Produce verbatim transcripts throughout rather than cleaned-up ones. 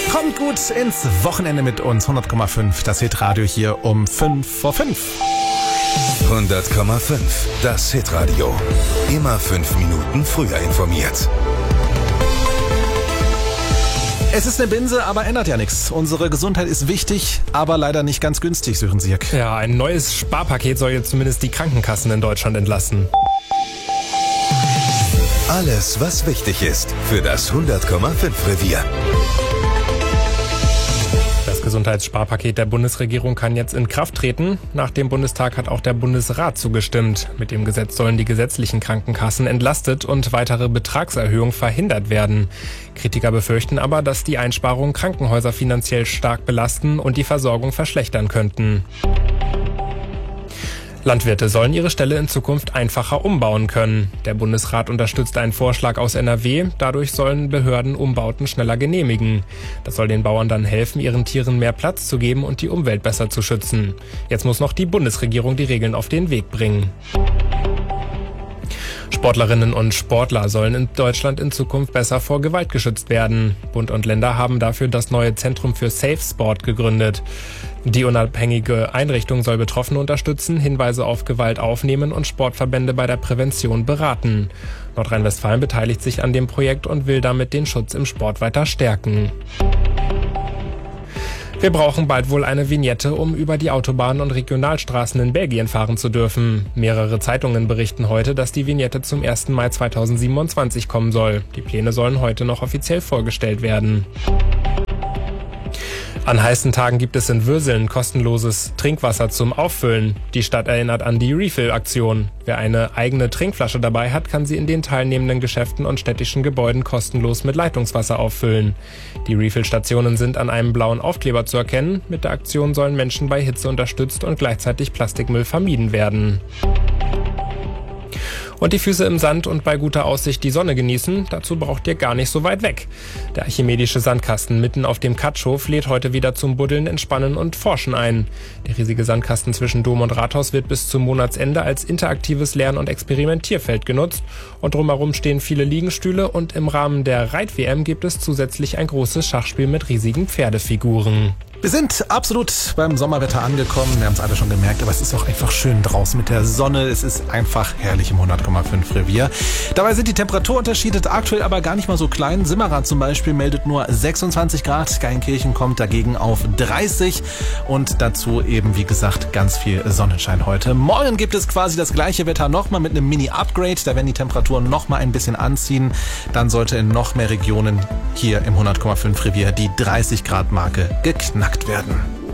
Kommt gut ins Wochenende mit uns. hundert Komma fünf, das Hitradio hier um fünf vor fünf. hundert Komma fünf, das Hitradio. Immer fünf Minuten früher informiert. Es ist eine Binse, aber ändert ja nichts. Unsere Gesundheit ist wichtig, aber leider nicht ganz günstig, Sören Sierk. Ja, ein neues Sparpaket soll jetzt zumindest die Krankenkassen in Deutschland entlasten. Alles, was wichtig ist für das hundert Komma fünf Revier. Das Gesundheitssparpaket der Bundesregierung kann jetzt in Kraft treten. Nach dem Bundestag hat auch der Bundesrat zugestimmt. Mit dem Gesetz sollen die gesetzlichen Krankenkassen entlastet und weitere Betragserhöhungen verhindert werden. Kritiker befürchten aber, dass die Einsparungen Krankenhäuser finanziell stark belasten und die Versorgung verschlechtern könnten. Landwirte sollen ihre Ställe in Zukunft einfacher umbauen können. Der Bundesrat unterstützt einen Vorschlag aus N R W. Dadurch sollen Behörden Umbauten schneller genehmigen. Das soll den Bauern dann helfen, ihren Tieren mehr Platz zu geben und die Umwelt besser zu schützen. Jetzt muss noch die Bundesregierung die Regeln auf den Weg bringen. Sportlerinnen und Sportler sollen in Deutschland in Zukunft besser vor Gewalt geschützt werden. Bund und Länder haben dafür das neue Zentrum für Safe Sport gegründet. Die unabhängige Einrichtung soll Betroffene unterstützen, Hinweise auf Gewalt aufnehmen und Sportverbände bei der Prävention beraten. Nordrhein-Westfalen beteiligt sich an dem Projekt und will damit den Schutz im Sport weiter stärken. Wir brauchen bald wohl eine Vignette, um über die Autobahnen und Regionalstraßen in Belgien fahren zu dürfen. Mehrere Zeitungen berichten heute, dass die Vignette zum ersten Mai zweitausendsiebenundzwanzig kommen soll. Die Pläne sollen heute noch offiziell vorgestellt werden. An heißen Tagen gibt es in Würseln kostenloses Trinkwasser zum Auffüllen. Die Stadt erinnert an die Refill-Aktion. Wer eine eigene Trinkflasche dabei hat, kann sie in den teilnehmenden Geschäften und städtischen Gebäuden kostenlos mit Leitungswasser auffüllen. Die Refill-Stationen sind an einem blauen Aufkleber zu erkennen. Mit der Aktion sollen Menschen bei Hitze unterstützt und gleichzeitig Plastikmüll vermieden werden. Und die Füße im Sand und bei guter Aussicht die Sonne genießen, dazu braucht ihr gar nicht so weit weg. Der archimedische Sandkasten mitten auf dem Katschhof lädt heute wieder zum Buddeln, Entspannen und Forschen ein. Der riesige Sandkasten zwischen Dom und Rathaus wird bis zum Monatsende als interaktives Lern- und Experimentierfeld genutzt. Und drumherum stehen viele Liegestühle und im Rahmen der Reit-W M gibt es zusätzlich ein großes Schachspiel mit riesigen Pferdefiguren. Wir sind absolut beim Sommerwetter angekommen. Wir haben es alle schon gemerkt, aber es ist auch einfach schön draußen mit der Sonne. Es ist einfach herrlich im hundert Komma fünf Revier. Dabei sind die Temperaturunterschiede aktuell aber gar nicht mal so klein. Simmerath zum Beispiel meldet nur sechsundzwanzig Grad. Geilenkirchen kommt dagegen auf dreißig. Und dazu eben, wie gesagt, ganz viel Sonnenschein heute. Morgen gibt es quasi das gleiche Wetter nochmal mit einem Mini-Upgrade. Da werden die Temperaturen nochmal ein bisschen anziehen. Dann sollte in noch mehr Regionen hier im hundert Komma fünf Revier die dreißig Grad Marke geknackt werden.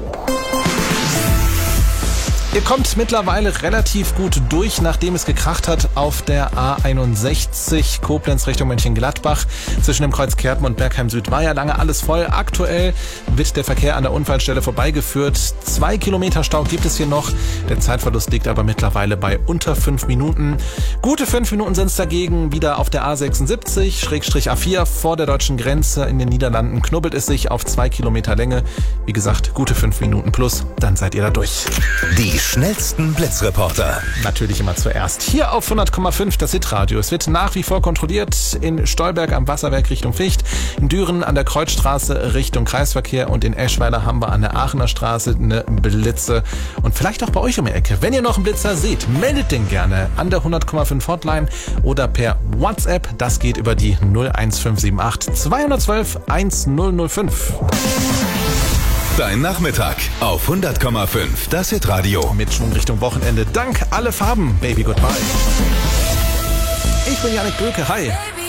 Ihr kommt mittlerweile relativ gut durch, nachdem es gekracht hat auf der A einundsechzig Koblenz Richtung Mönchengladbach. Zwischen dem Kreuz Kerpen und Bergheim Süd war ja lange alles voll. Aktuell wird der Verkehr an der Unfallstelle vorbeigeführt. Zwei Kilometer Stau gibt es hier noch. Der Zeitverlust liegt aber mittlerweile bei unter fünf Minuten. Gute fünf Minuten sind es dagegen wieder auf der A sechsundsiebzig Schrägstrich A vier vor der deutschen Grenze in den Niederlanden. Knubbelt es sich auf zwei Kilometer Länge. Wie gesagt, gute fünf Minuten plus, dann seid ihr da durch. Die schnellsten Blitzreporter. Natürlich immer zuerst. Hier auf hundert Komma fünf das Hitradio. Es wird nach wie vor kontrolliert in Stolberg am Wasserwerk Richtung Ficht, in Düren an der Kreuzstraße Richtung Kreisverkehr und in Eschweiler haben wir an der Aachener Straße eine Blitze. Und vielleicht auch bei euch um die Ecke. Wenn ihr noch einen Blitzer seht, meldet den gerne an der hundert Komma fünf Hotline oder per WhatsApp. Das geht über die null eins fünf sieben acht zwei eins zwei eins null null fünf. Dein Nachmittag auf hundert Komma fünf, das Hitradio. Mit Schwung Richtung Wochenende. Dank alle Farben. Baby, goodbye. Ich bin Janik Böke. Hi.